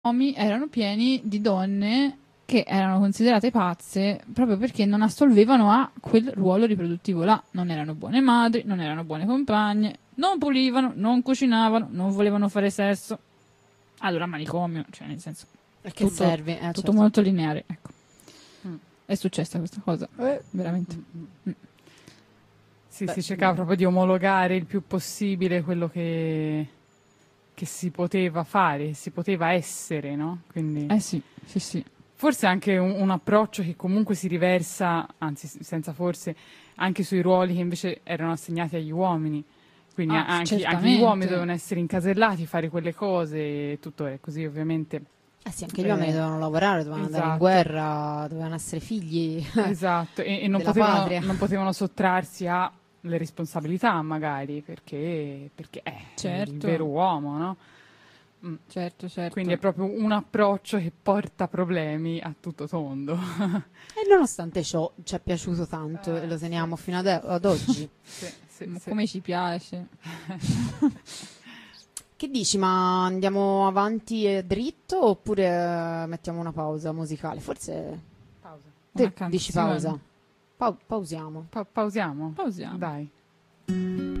nomi erano pieni di donne che erano considerate pazze proprio perché non assolvevano a quel ruolo riproduttivo là. Non erano buone madri, non erano buone compagne, non pulivano, non cucinavano, non volevano fare sesso. Allora manicomio, cioè nel senso... Che tutto, serve? Tutto certo. molto lineare, ecco. È successa questa cosa, veramente. Sì, si cercava proprio di omologare il più possibile quello che si poteva fare, si poteva essere, no? Quindi... sì. Forse anche un approccio che comunque si riversa, anzi senza forse, anche sui ruoli che invece erano assegnati agli uomini. Quindi anche gli uomini dovevano essere incasellati, fare quelle cose, tutto è così ovviamente. Sì, anche gli uomini dovevano lavorare, dovevano andare in guerra, dovevano essere figli. Esatto, e non potevano sottrarsi alle responsabilità magari, perché è il vero uomo, no? Certo. Quindi è proprio un approccio che porta problemi a tutto tondo. E nonostante ciò ci è piaciuto tanto e lo teniamo fino ad oggi. Come ci piace. Che dici, ma andiamo avanti e dritto oppure mettiamo una pausa musicale? Forse... Pausa. Te dici pausa? Pausiamo. Pausiamo? Pausiamo. Dai.